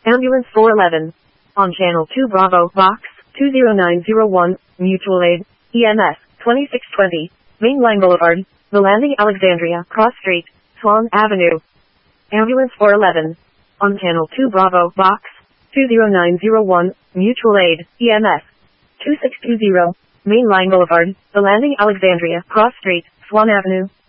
Ambulance 411. On Channel 2 Bravo, Box 20901, Mutual Aid, EMS 2620, Mainline Boulevard, The Landing, Alexandria, Cross Street, Swan Avenue. Ambulance 411. On Channel 2 Bravo, Box 20901, Mutual Aid, EMS 2620, Mainline Boulevard, The Landing, Alexandria, Cross Street, Swan Avenue.